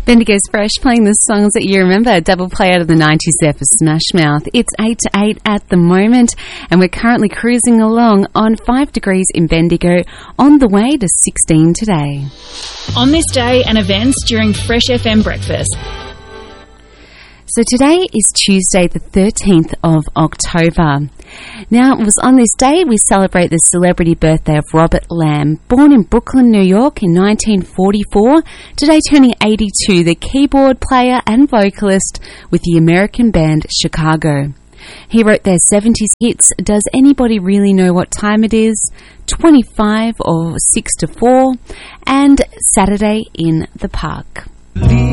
Bendigo's Fresh, playing the songs that you remember. Double play out of the 90s there for Smash Mouth. It's 8 to 8 at the moment, and we're currently cruising along on 5 degrees in Bendigo, on the way to 16 today. On this day and events during Fresh FM Breakfast. So today is Tuesday the 13th of October. Now, it was on this day we celebrate the celebrity birthday of Robert Lamb. Born in Brooklyn, New York in 1944, today turning 82, the keyboard player and vocalist with the American band Chicago. He wrote their 70s hits, Does Anybody Really Know What Time It Is?, 25 or 6 to 4, and Saturday in the Park.